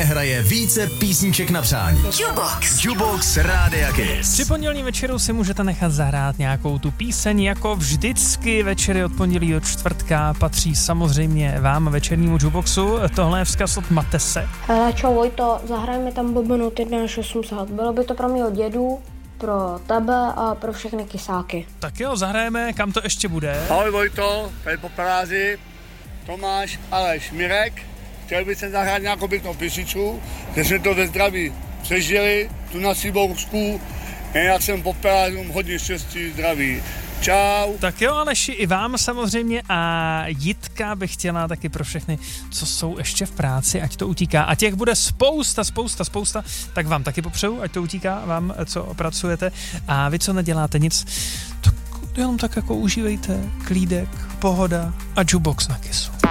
nehraje více písniček na přání. Jukebox Rádia Kiss. Při pondělní večeru si můžete nechat zahrát nějakou tu píseň, jako vždycky večery od pondělí do čtvrtka patří samozřejmě vám, večernímu Jukeboxu. Tohle je vzkaz od Matese. Hele, čau Vojto, zahrajme tam Bobenu Týdne 80. Bylo by to pro mýho dědu, pro tebe a pro všechny kysáky. Tak jo, zahrajeme, kam to ještě bude. Ahoj Vojto, tady po Parázi, Tomáš, Aleš, Mirek. Chtěl bych se zahrát nějakou pěknou písničku, že jsme to ve zdraví přežili, tu na Siborsku, já jsem po Parázi, hodně štěstí, zdraví. Čau. Tak jo, Aleši, i vám samozřejmě a Jitka bych chtěla taky pro všechny, co jsou ještě v práci, ať to utíká. A těch bude spousta, tak vám taky popřeju, ať to utíká vám, co pracujete. A vy, co neděláte nic, tak jenom tak jako užívejte, klídek, pohoda a Jukebox na Kissu.